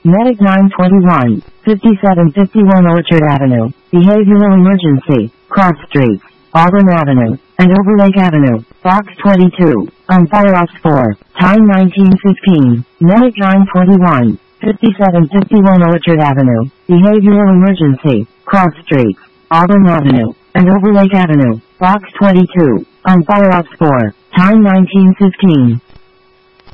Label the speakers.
Speaker 1: Medic 921, 5751 Orchard Avenue, Behavioral Emergency, Cross Streets, Auburn Avenue, and Overlake Avenue, Box 22, on Fire Ops 4, time 1915, Medic 921, 5751 Orchard Avenue, Behavioral Emergency, Cross Streets, Auburn Avenue, and Overlake Avenue, Box 22, on Fire Ops 4, time 1915.